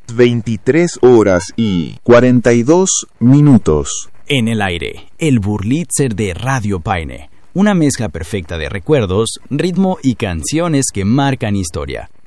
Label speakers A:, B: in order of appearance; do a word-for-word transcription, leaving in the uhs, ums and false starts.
A: veintitrés horas y cuarenta y dos minutos.
B: En el aire, el Burlitzer de Radio Paine. Una mezcla perfecta de recuerdos, ritmo y canciones que marcan historia.